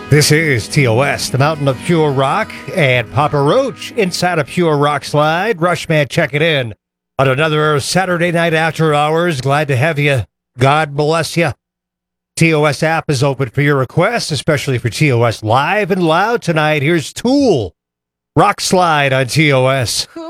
This is TOS, the Mountain of Pure Rock, and Papa Roach inside a Pure Rock slide. Rushman checking in on another Saturday night after hours. Glad to have you. God bless you. TOS app is open for your requests, especially for TOS Live and Loud tonight. Here's Tool, Rock Slide on TOS.